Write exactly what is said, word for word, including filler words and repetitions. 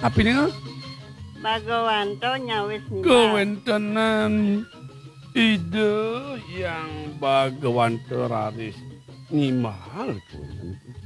Apine Bagawanto nyawis nima. kewontenan ide yang Bagawanto raris nyimal kuwi.